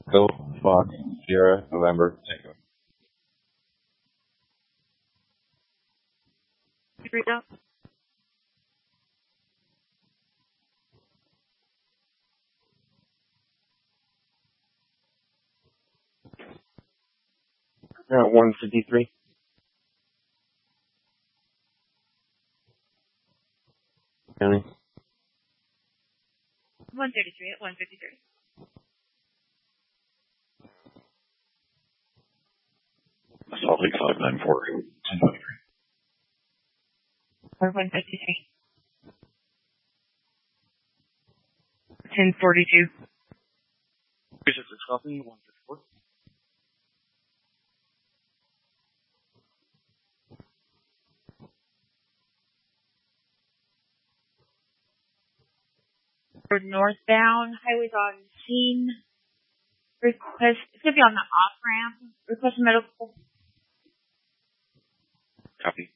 Bill, Fox, Sierra, November, Tango. Read out. They're at 153. County. 133 at 153. Salt Lake 594, 1023. Or 153. 1042. 366 copy, 154. For northbound, highways on scene. Request, it's going to be on the off ramp. Request medical. Copy.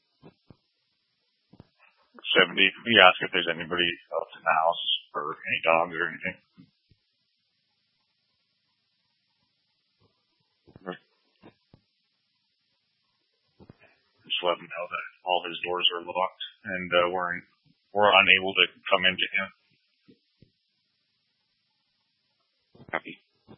70. We ask if there's anybody else in the house or any dogs or anything. Just let him know that all his doors are locked and we're unable to come into him. Copy.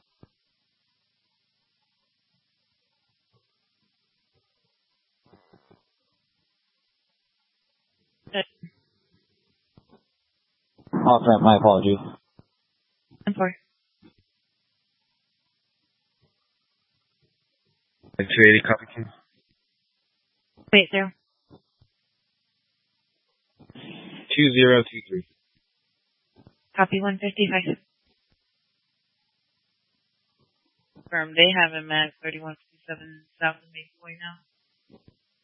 Off ramp, my apologies. I'm sorry. 280 copy, King. Wait, there. 2023. Copy 155. They have him at 3157 South of Maple Way now.